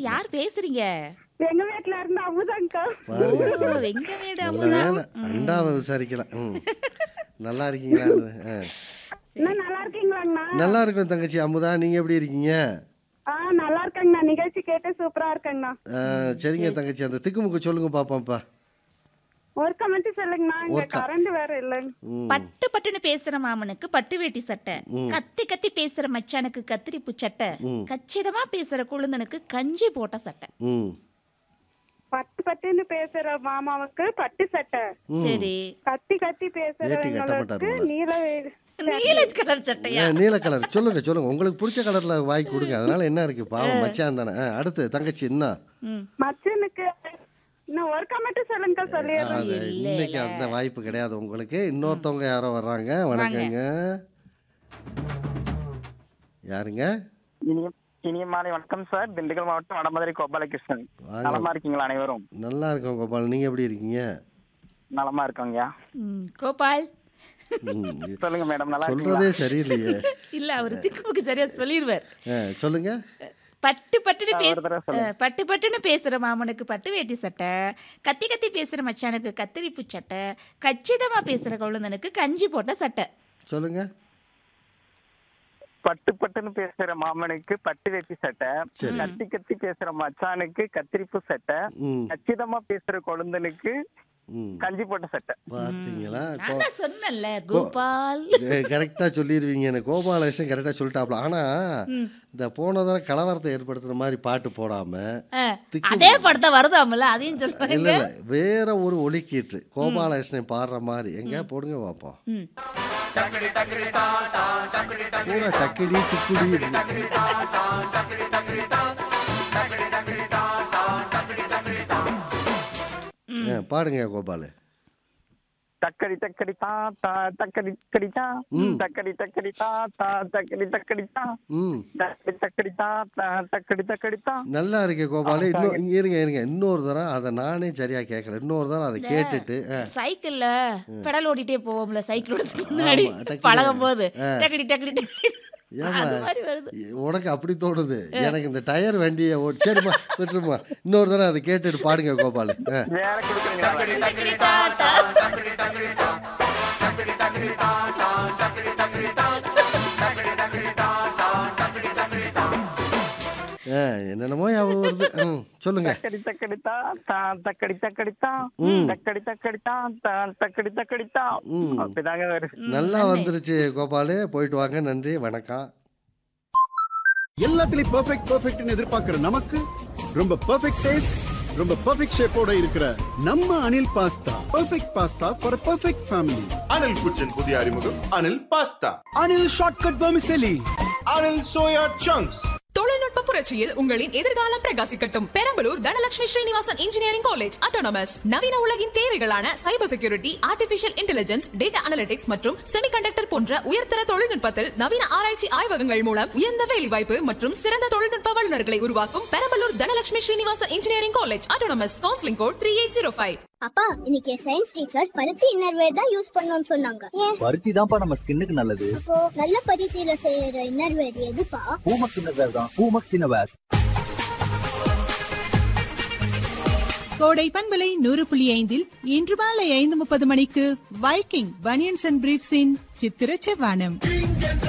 யார் பேசுறீங்க? எங்க வீட்டுல இருந்து அமுதாங்கா. ஓ, எங்க வீடு அமுதா. அண்டாவை விசாரிக்கலாம். நல்லா இருக்கீங்களா? நல்லா இருக்கீங்களாங்கண்ணா? நல்லா இருக்கும் தங்கச்சி அமுதா. நீங்க எப்படி இருக்கீங்க? நல்லா இருக்கேங்கண்ணா. நிகழ்ச்சி கேட்டு சூப்பரா இருக்கேங்கண்ணா. சரிங்க தங்கச்சி, அந்த திக்குமுக்கு சொல்லுங்க பாப்போம்ப்பா. ஒரு கமெண்ட் சொல்லுங்கண்ணா. இங்க கரண்ட் வேற இல்லைங்க. பட்டு பட்டுன்னு பேசுற மாமனுக்கு பட்டு வேட்டி சட்டை, கத்தி கத்தி பேசுற மச்சானுக்கு கத்திரிப்பு சட்டை, கச்சிதமா பேசுற குழந்தனுக்கு கஞ்சி போட்ட சட்டை. பட்டு பட்டுன்னு பேசுற மாமாவுக்கு பட்டு சட்டை. சரி. கத்தி கத்தி பேசுறவங்களுக்கு நீல கலர் சட்டையா? நீல கலர். சொல்லுங்க சொல்லுங்க, உங்களுக்கு பிடிச்ச கலர்ல வாங்கி கொடுங்க. அதனால என்ன இருக்கு, பாவம் மச்சான் தானே. அடுத்து தங்கச்சி என்ன? மச்சனுக்கு இன்னும் ஒரு கமெண்ட் சொல்லுங்க. சொல்லிடுறேன். இன்னைக்கு அந்த வாய்ப்பு கிடையாது உங்களுக்கு. இன்னொருத்தவங்க யாரோ வர்றாங்க. வணக்கங்க. யாருங்க? இனிய மாலை வணக்கம் சார். திண்டுக்கல் மாவட்டம் வடமதுரை கோபாலகிருஷ்ணன். நலமா இருக்கீங்களா அனைவரும்? நல்லா இருக்கோம் கோபால், நீங்க எப்படி இருக்கீங்க? நலமா இருக்கோங்க. கோபால் சொல்லுங்க மேடம். நல்லா சொல்றதே சரியில்லையே. இல்ல, அவர் திக்குமுக்கு சரியா சொல்லிடுவார். சொல்லுங்க. பட்டு பட்டுன்னு பேசுற மாமனுக்கு பட்டு வேட்டி சட்டை, கத்தி கத்தி பேசுற மச்சானுக்கு கத்திரிப்பு சட்டை, கச்சிதமா பேசுற குழந்தனுக்கு கஞ்சி போட்ட சட்டை. சொல்லுங்க. பட்டு பட்டுன்னு பேசுற மாமனுக்கு பட்டு வேட்டி சட்டை, கத்தி கத்தி பேசுற மச்சானுக்கு கத்திரிப்பு சட்டை, கச்சிதமா பேசுற குழந்தனுக்கு கஞ்சி போட்ட சட்டை. பாத்தீங்களா? நான் சொன்னேன்ல கோபால். கரெக்டா சொல்லிடுவீங்க. எனக்கு கோபாலகிருஷ்ணன் கரெக்டா சொல்லிட்டாப்ல. ஆனா இந்த போனதர கலவரத்தை ஏற்படுத்துற மாதிரி பாட்டு போடாம அதே படத்தை வருதாமல அதையும் சொல்லுவாங்க. இல்ல இல்ல, வேற ஒரு ஒலிக்கீற்று கோபாலகிருஷ்ணன் பாடுற மாதிரி எங்க போடுங்க பாப்போம். பூரா டக்கிடி டிக்குடி. பாடுங்க கோபாலு. தக்கடி தக்கடி தாத்தா தக்கடி தக்கடி தா தக்கடி தக்கடி தாத்தா தக்கடி தக்கடி தா தக்கடி தக்கடி தாத்தா தக்கடி தக்கடி தா. நல்லா இருக்கு கோபாலு. இன்னும் இருங்க இன்னொரு தரம் அதை நானே சரியா கேட்கல. இன்னொரு தரம் அதை கேட்டுட்டு சைக்கிள்ல பெடல் ஓட்டிட்டே போவோம்ல, சைக்கிள் முன்னாடி பழகும் போது டக்கடி டக்கடி டக்கடி. உனக்கு அப்படி தோணுது, எனக்கு இந்த டயர் வண்டியை சரிமா விட்டுருமா. இன்னொரு தடவை அதை கேட்டுட்டு பாடுங்க கோபாலு. என்னென்னமோ ஞாபகம் வருது. சொல்லுங்க. தக்கடி தக்கடி தா தக்கடி தக்கடி தா தக்கடி தக்கடி தா தக்கடி தக்கடி தா. அப்படிதாங்க வருது. நல்லா வந்துருச்சு கோபாலு. போயிட்டு வாங்க. நன்றி, வணக்கம். எல்லாத்துலயும் பெர்ஃபெக்ட்னு எதிர்பார்க்கிற நமக்கு ரொம்ப பெர்ஃபெக்ட் டேஸ்ட், ரொம்ப பெர்ஃபெக்ட் ஷேப்போட இருக்கிற நம்ம Anil pasta. Perfect pasta for perfect family. Anil kitchen புதிய அறிமுகம் Anil pasta. Anil shortcut vermicelli. Anil soya chunks. தொழில்நுட்ப புரட்சியில் உங்களின் எதிர்காலம் பிரகாசிக்கட்டும். Perambalur Dhanalakshmi Srinivasan engineering college autonomous நவீன உலகின் தேவைகளான cyber security, artificial intelligence, data analytics மற்றும் செமிகண்டக்டர் போன்ற உயர்தர தொழில்நுட்பத்தில் நவீன ஆராய்ச்சி ஆய்வகங்கள் மூலம் உயர்ந்த வேலைவாய்ப்பு மற்றும் சிறந்த தொழில்நுட்ப வல்லுநர்களை உருவாக்கும் Perambalur Dhanalakshmi Srinivasan engineering college autonomous. Counselling code 3805. அப்பா, இன்னைக்கு சயின்ஸ் டீச்சர் பருத்தி இன்னர்வேர் தான் யூஸ் பண்ணணும்னு சொன்னாங்க. ஏன்? பருத்தி தான்ப்பா நம்ம ஸ்கின்னுக்கு நல்லது. அப்போ நல்ல பருத்தியில செய்யற இன்னர்வேர் எதுப்பா? பூமக்ஸ் இன்னர்வேர் தான். பூமக்ஸ் இன்னர்வேர். கோடை பண்பலை 100.5 இன்று மாலை 5:30 மணிக்கு வைக்கிங் பனியன்ஸ் அண்ட் பிரீஃப்ஸின் சித்திர செவ்வானம்.